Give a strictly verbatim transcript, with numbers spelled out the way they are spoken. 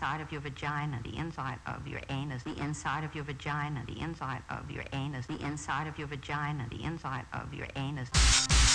inside of your vagina, the inside of your anus, the inside of your vagina, the inside of your anus, the inside of your vagina, the inside of your anus.